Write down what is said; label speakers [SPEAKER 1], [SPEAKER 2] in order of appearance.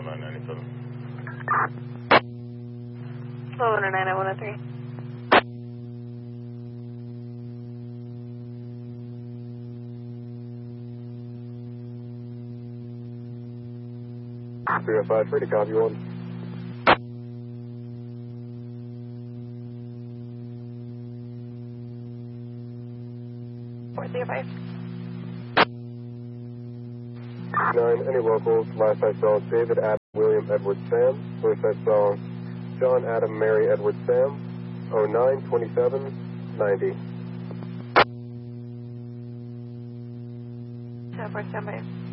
[SPEAKER 1] 997.
[SPEAKER 2] Slow 109, 103.
[SPEAKER 3] Three oh five, free to copy one.
[SPEAKER 2] Four zero five.
[SPEAKER 3] 9, any locals? Last I saw David, Adam, William, Edward, Sam. First I saw John, Adam, Mary, Edward, Sam. 09, 27, 90.
[SPEAKER 2] 747.